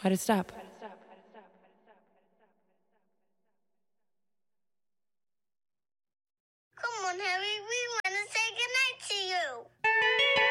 Why'd it stop? Come on, Harry, we want to say goodnight to you.